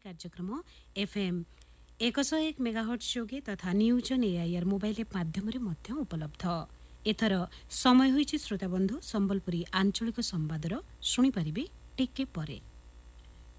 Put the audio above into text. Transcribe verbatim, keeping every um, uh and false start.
कार्यक्रम एफएम एक सौ एक मेगाहर्ट्ज जोगे तथा news on AIR mobile app माध्यम उपलब्ध। एथर समय होइछि श्रोता बंधु संबलपुरी आंचलिक संवादर शुणी पारिबे टिके परे।